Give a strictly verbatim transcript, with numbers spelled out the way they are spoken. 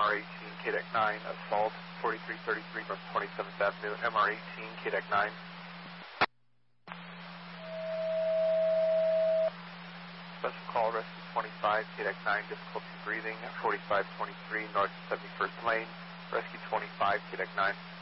R eighteen, K D E C nine, assault, forty-three thirty-three from twenty-seventh Avenue, M R eighteen, K D E C nine. Special call, rescue twenty-five, K D E C nine, difficulty breathing, forty-five twenty-three, north seventy-first lane, rescue twenty-five, K D E C nine.